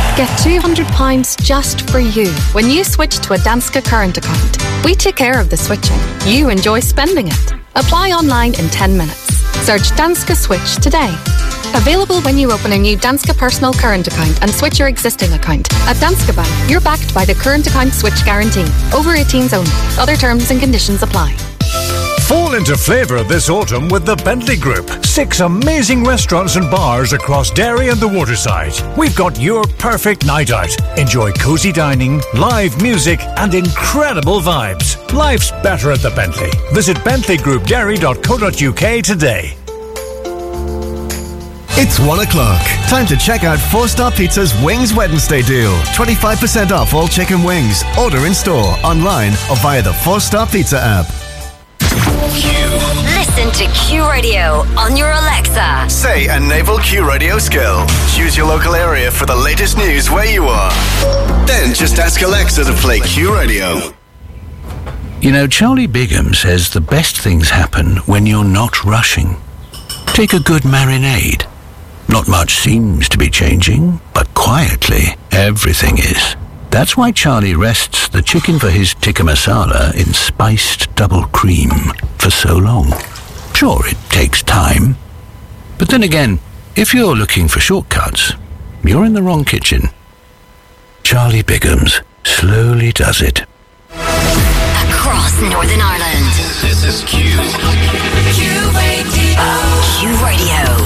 Get £200 just for you when you switch to a Danske current account. We take care of the switching. You enjoy spending it. Apply online in 10 minutes. Search Danske Switch today. Available when you open a new Danske personal current account and switch your existing account. At Danske Bank, you're backed by the current account switch guarantee. Over 18s only. Other terms and conditions apply. Fall into flavour this autumn with the Bentley Group. 6 amazing restaurants and bars across Derry and the waterside. We've got your perfect night out. Enjoy cosy dining, live music and incredible vibes. Life's better at the Bentley. Visit bentleygroupderry.co.uk today. It's 1 o'clock. Time to check out 4-Star Pizza's Wings Wednesday deal. 25% off all chicken wings. Order in store, online or via the 4-Star Pizza app. Listen to Q Radio on your Alexa. Say a naval Q Radio skill. Choose your local area for the latest news where you are. Then just ask Alexa to play Q Radio. You know, Charlie Bigham says the best things happen when you're not rushing. Take a good marinade. Not much seems to be changing, but quietly, everything is. That's why Charlie rests the chicken for his tikka masala in spiced double cream for so long. Sure, it takes time. But then again, if you're looking for shortcuts, you're in the wrong kitchen. Charlie Bigham's slowly does it. Across Northern Ireland. This is Q. Q Radio. Q Radio.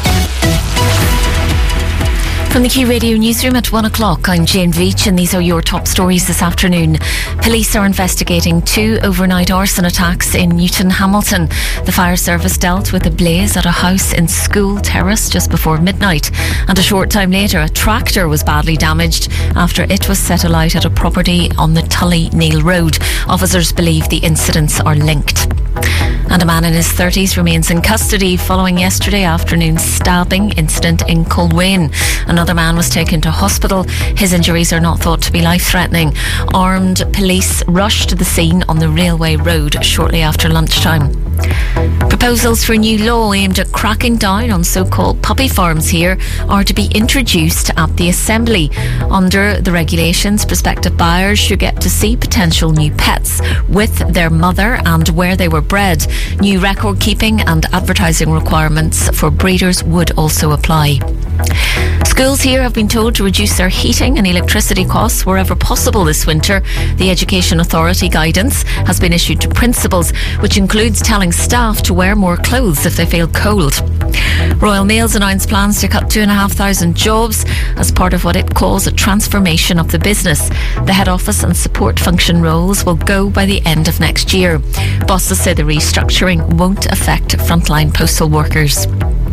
From the Q Radio newsroom at 1 o'clock, I'm Jane Veach and these are your top stories this afternoon. Police are investigating 2 overnight arson attacks in Newton Hamilton. The fire service dealt with a blaze at a house in School Terrace just before midnight, and a short time later a tractor was badly damaged after it was set alight at a property on the Tully Neil Road. Officers believe the incidents are linked. And a man in his 30s remains in custody following yesterday afternoon's stabbing incident in Colwyn. Another man was taken to hospital. His injuries are not thought to be life-threatening. Armed police rushed to the scene on the railway road shortly after lunchtime. Proposals for a new law aimed at cracking down on so-called puppy farms here are to be introduced at the Assembly. Under the regulations, prospective buyers should get to see potential new pets with their mother and where they were bred. New record keeping and advertising requirements for breeders would also apply. Schools here have been told to reduce their heating and electricity costs wherever possible this winter. The Education Authority guidance has been issued to principals, which includes telling staff to wear more clothes if they feel cold. Royal Mail's announced plans to cut 2,500 jobs as part of what it calls a transformation of the business. The head office and support function roles will go by the end of next year. Bosses say the restructuring won't affect frontline postal workers.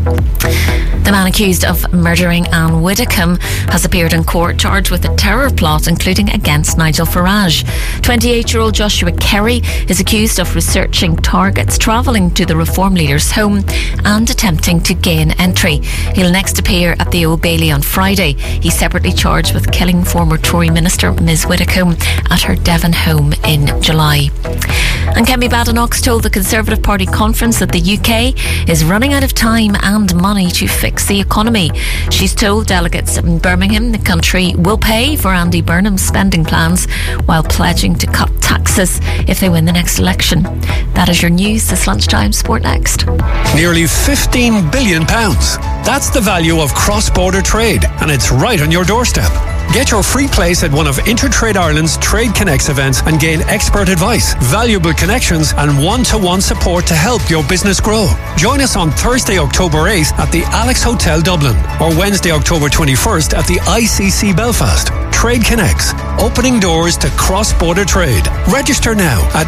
The man accused of murdering Anne Widdecombe has appeared in court charged with a terror plot including against Nigel Farage. 28-year-old Joshua Kerry is accused of researching targets, travelling to the Reform leader's home and attempting to gain entry. He'll next appear at the Old Bailey on Friday. He's separately charged with killing former Tory minister Ms Widdecombe at her Devon home in July. And Kemi Badenoch told the Conservative Party conference that the UK is running out of time and money to fix the economy. She's told delegates in Birmingham the country will pay for Andy Burnham's spending plans while pledging to cut taxes if they win the next election. That is your news this lunchtime. Sport next. Nearly £15 billion. That's the value of cross-border trade, and it's right on your doorstep. Get your free place at one of Intertrade Ireland's Trade Connects events and gain expert advice, valuable connections and one-to-one support to help your business grow. Join us on Thursday, October 8th at the Alex Hotel Dublin or Wednesday, October 21st at the ICC Belfast. Trade Connects, opening doors to cross-border trade. Register now at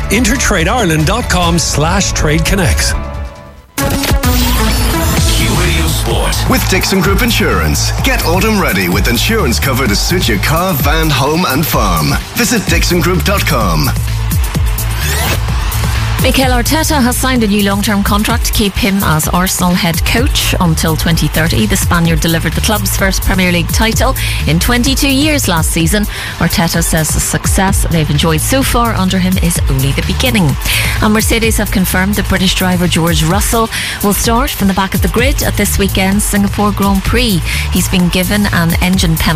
intertradeIreland.com/tradeconnects. With Dixon Group Insurance, get autumn ready with insurance cover to suit your car, van, home and farm. Visit dixongroup.com. Mikel Arteta has signed a new long-term contract to keep him as Arsenal head coach until 2030. The Spaniard delivered the club's first Premier League title in 22 years last season. Arteta says the success they've enjoyed so far under him is only the beginning. And Mercedes have confirmed that British driver George Russell will start from the back of the grid at this weekend's Singapore Grand Prix. He's been given an engine penalty